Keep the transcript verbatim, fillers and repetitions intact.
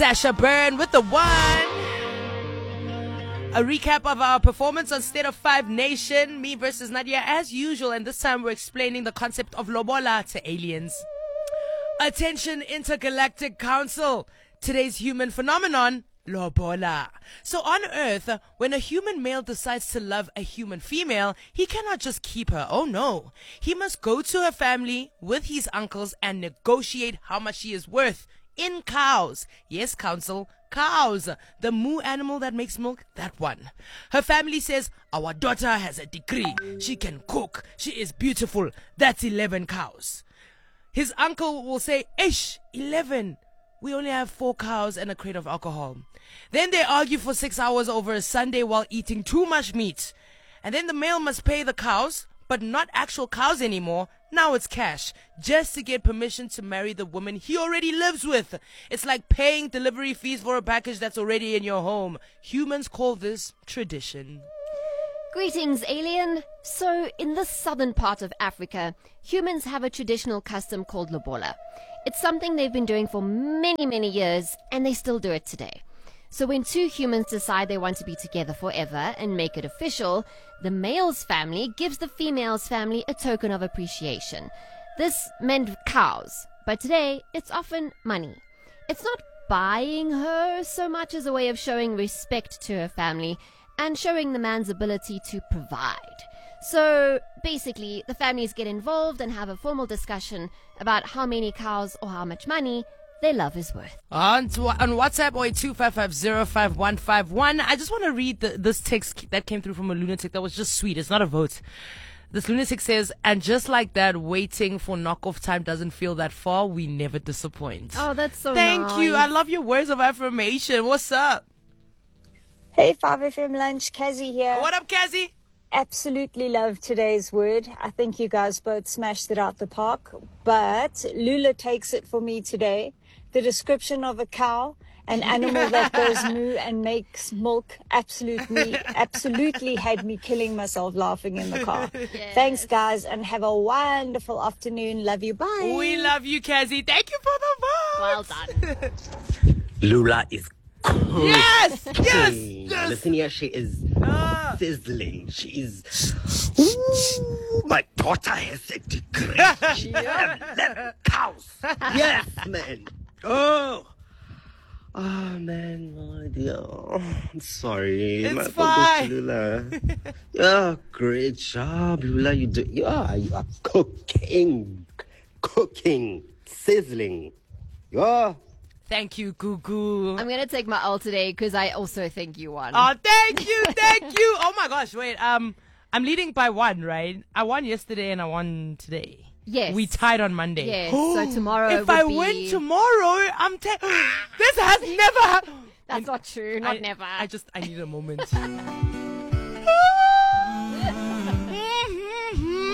Sasha Byrne with the one. A recap of our performance on State of Five Nation, me versus Nadia as usual, and this time we're explaining the concept of lobola to aliens. Attention Intergalactic Council, today's human phenomenon, lobola. So on Earth, when a human male decides to love a human female, he cannot just keep her, oh no. He must go to her family with his uncles and negotiate how much she is worth. In cows. Yes, council, cows. The moo animal that makes milk, that one. Her family says, our daughter has a degree. She can cook. She is beautiful. That's eleven cows. His uncle will say, Ish, eleven. We only have four cows and a crate of alcohol. Then they argue for six hours over a Sunday while eating too much meat. And then the male must pay the cows, but not actual cows anymore. Now it's cash, just to get permission to marry the woman he already lives with. It's like paying delivery fees for a package that's already in your home. Humans call this tradition. Greetings, alien. So, in the southern part of Africa, humans have a traditional custom called lobola. It's something they've been doing for many, many years, and they still do it today. So when two humans decide they want to be together forever and make it official, the male's family gives the female's family a token of appreciation. This meant cows, but today it's often money. It's not buying her so much as a way of showing respect to her family and showing the man's ability to provide. So basically, the families get involved and have a formal discussion about how many cows or how much money their love is worth. On, to, on WhatsApp, oh eight two five five zero five one five one. I just want to read the, this text that came through from a lunatic that was just sweet. It's not a vote. This lunatic says, and just like that, waiting for knockoff time doesn't feel that far. We never disappoint. Oh, that's so Thank nice. you. I love your words of affirmation. What's up? Hey, five F M Lunch, Kazi here. What up, Kazi? Absolutely love today's word. I think you guys both smashed it out the park. But Lula takes it for me today. The description of a cow, an animal that goes moo and makes milk, absolutely, absolutely had me killing myself laughing in the car. Yes. Thanks, guys, and have a wonderful afternoon. Love you. Bye. We love you, Kazi. Thank you for the vote. Well done. Lula is cooking. Yes, yes, yes. Listen here, she is Ah. sizzling. She is. Ooh, my daughter has a degree. She has eleven cows. Yes, man. Oh. Oh, man, my dear. I'm sorry. It's my fine. Lula. Yeah, great job, Lula. You do. Yeah, you are cooking, cooking, sizzling. Yeah. Thank you, Gugu. I'm going to take my L today because I also think you won. Oh, thank you, thank you. Oh my gosh, wait. Um, I'm leading by one, right? I won yesterday and I won today. Yes. We tied on Monday. Yes, so tomorrow If would I be... win tomorrow, I'm ta- This has never happened. That's not true, not I, never. I just, I need a moment.